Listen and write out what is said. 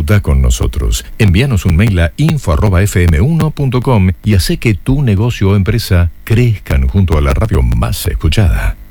Disfruta con nosotros. Envíanos un mail a info@fm1.com y hace que tu negocio o empresa crezcan junto a la radio más escuchada.